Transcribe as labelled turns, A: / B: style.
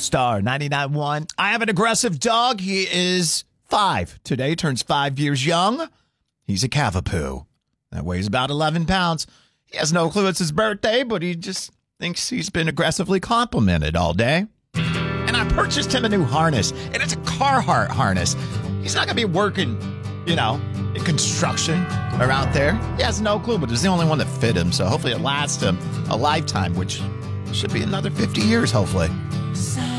A: Star 99.1. I have an aggressive dog. He is 5. Today turns 5 years young. He's a Cavapoo. That weighs about 11 pounds. He has no clue it's his birthday, but he just thinks he's been aggressively complimented all day. And I purchased him a new harness, and it's a Carhartt harness. He's not going to be working, in construction or out there. He has no clue, but it's the only one that fit him, so hopefully it lasts him a lifetime, which should be another 50 years, hopefully.